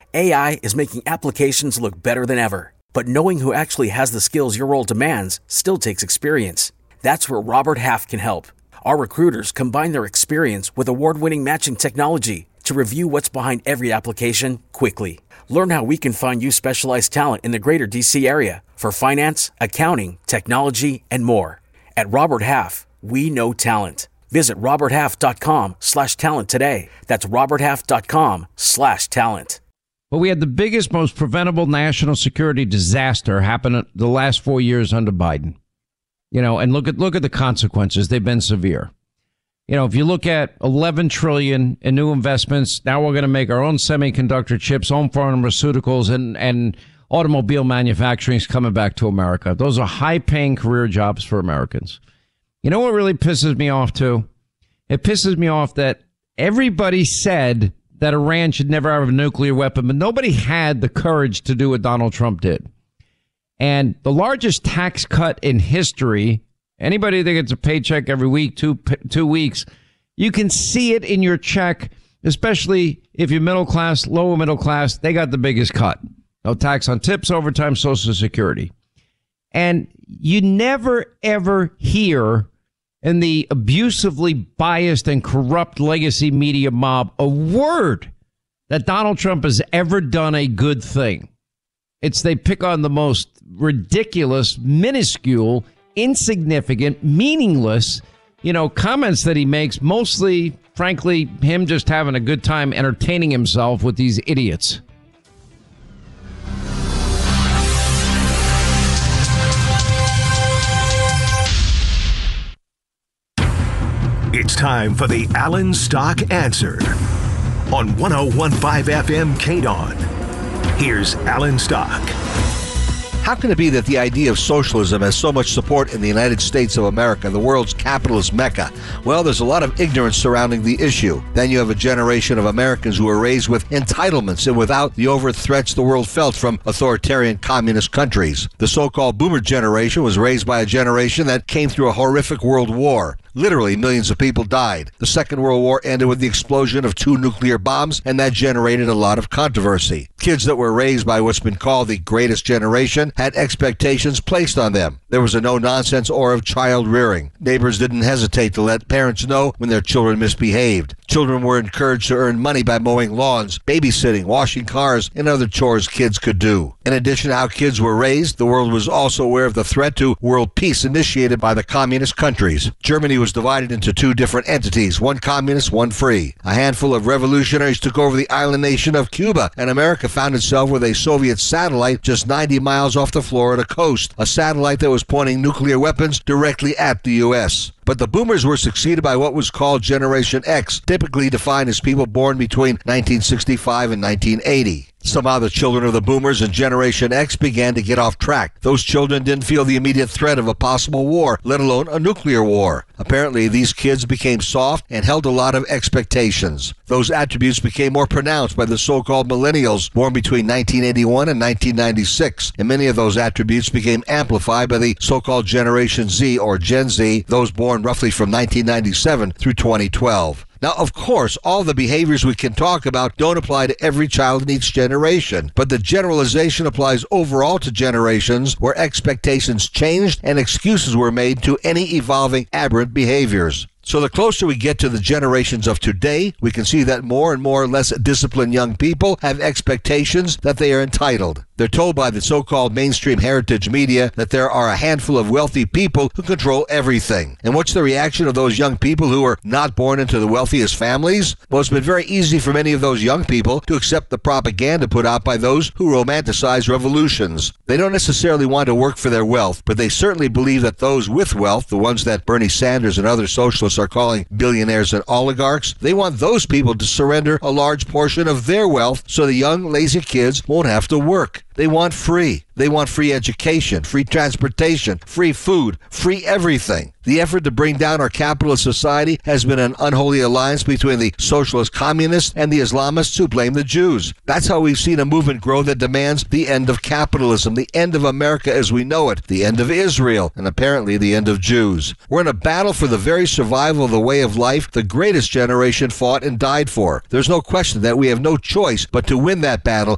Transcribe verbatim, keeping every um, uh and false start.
A I is making applications look better than ever. But knowing who actually has the skills your role demands still takes experience. That's where Robert Half can help. Our recruiters combine their experience with award-winning matching technology to review what's behind every application quickly. Learn how we can find you specialized talent in the greater D C area for finance, accounting, technology, and more. At Robert Half, we know talent. Visit roberthalf.com slash talent today. That's roberthalf.com slash talent. But we had the biggest, most preventable national security disaster happen the last four years under Biden. You know, and look at look at the consequences. They've been severe. You know, if you look at eleven trillion in new investments, now we're going to make our own semiconductor chips, own pharmaceuticals, and, and automobile manufacturing is coming back to America. Those are high paying career jobs for Americans. You know what really pisses me off, too? It pisses me off that everybody said that Iran should never have a nuclear weapon, but nobody had the courage to do what Donald Trump did. And the largest tax cut in history, anybody that gets a paycheck every week, two two weeks, you can see it in your check, especially if you're middle class, lower middle class, they got the biggest cut. No tax on tips, overtime, Social Security. And you never, ever hear in the abusively biased and corrupt legacy media mob a word that Donald Trump has ever done a good thing. It's they pick on the most ridiculous, minuscule, insignificant, meaningless, you know, comments that he makes, mostly, frankly, him just having a good time entertaining himself with these idiots. It's time for the Alan Stock Answer on one oh one point five F M K D O N. Here's Alan Stock. How can it be that the idea of socialism has so much support in the United States of America, the world's capitalist mecca? Well, there's a lot of ignorance surrounding the issue. Then you have a generation of Americans who were raised with entitlements and without the overt threats the world felt from authoritarian communist countries. The so-called boomer generation was raised by a generation that came through a horrific world war. Literally, millions of people died. The Second World War ended with the explosion of two nuclear bombs, and that generated a lot of controversy. Kids that were raised by what's been called the greatest generation had expectations placed on them. There was a no-nonsense aura of child rearing. Neighbors didn't hesitate to let parents know when their children misbehaved. Children were encouraged to earn money by mowing lawns, babysitting, washing cars, and other chores kids could do. In addition to how kids were raised, the world was also aware of the threat to world peace initiated by the communist countries. Germany was divided into two different entities, one communist, one free. A handful of revolutionaries took over the island nation of Cuba, and America found itself with a Soviet satellite just ninety miles off the Florida coast, a satellite that was pointing nuclear weapons directly at the U S But the boomers were succeeded by what was called Generation X, typically defined as people born between nineteen sixty-five and nineteen eighty. Somehow the children of the boomers and Generation X began to get off track. Those children didn't feel the immediate threat of a possible war, let alone a nuclear war. Apparently, these kids became soft and held a lot of expectations. Those attributes became more pronounced by the so-called millennials born between nineteen eighty-one and nineteen ninety-six, and many of those attributes became amplified by the so-called Generation Z or Gen Z, those born roughly from nineteen ninety-seven through twenty twelve. Now, of course, all the behaviors we can talk about don't apply to every child in each generation, but the generalization applies overall to generations where expectations changed and excuses were made to any evolving aberrant behaviors. So the closer we get to the generations of today, we can see that more and more less disciplined young people have expectations that they are entitled. They're told by the so-called mainstream heritage media that there are a handful of wealthy people who control everything. And what's the reaction of those young people who are not born into the wealthiest families? Well, it's been very easy for many of those young people to accept the propaganda put out by those who romanticize revolutions. They don't necessarily want to work for their wealth, but they certainly believe that those with wealth, the ones that Bernie Sanders and other socialists are calling billionaires and oligarchs, they want those people to surrender a large portion of their wealth so the young, lazy kids won't have to work. They want free. They want free education, free transportation, free food, free everything. The effort to bring down our capitalist society has been an unholy alliance between the socialist communists and the Islamists who blame the Jews. That's how we've seen a movement grow that demands the end of capitalism, the end of America as we know it, the end of Israel, and apparently the end of Jews. We're in a battle for the very survival of the way of life the greatest generation fought and died for. There's no question that we have no choice but to win that battle